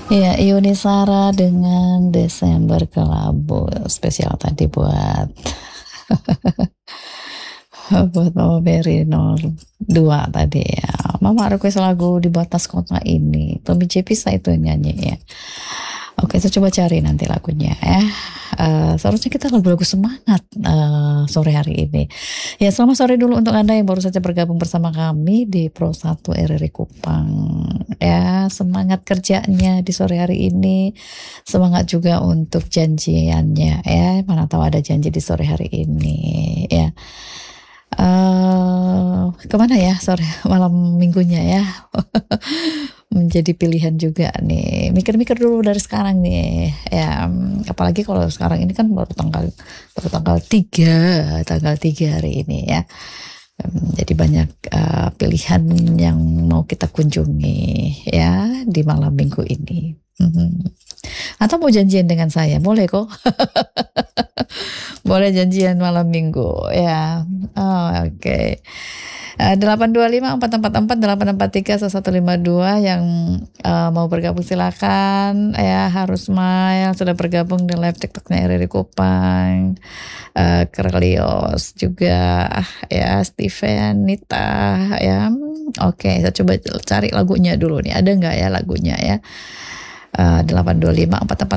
Iya, Yuni Sara dengan Desember Kelabu spesial tadi buat buat Mama Berry 02 tadi ya. Mama request lagu di batas kota ini. Tommy J Pisa itu yang nyanyi ya. Oke, saya coba cari nanti lagunya ya. Seharusnya kita lagu-lagu semangat sore hari ini. Ya, selamat sore dulu untuk Anda yang baru saja bergabung bersama kami di Pro 1 RRI Kupang. Ya, semangat kerjanya di sore hari ini. Semangat juga untuk janjiannya ya. Mana tahu ada janji di sore hari ini ya. Kemana ya sore malam minggunya ya. Menjadi pilihan juga nih. Mikir-mikir dulu dari sekarang nih. Ya, apalagi kalau sekarang ini kan baru tanggal 3 hari ini ya. Jadi banyak pilihan yang mau kita kunjungi ya di malam minggu ini. Atau mau janjian dengan saya, boleh kok. Boleh janjian malam minggu ya. Oh, oke. 825-444-843-1152 yang mau bergabung silakan ya. Harus Smile sudah bergabung di live TikToknya RRI Kupang. Kerlios juga ya, Steven, Nita ya. Oke, saya coba cari lagunya dulu nih. Ada nggak ya lagunya ya? 825-444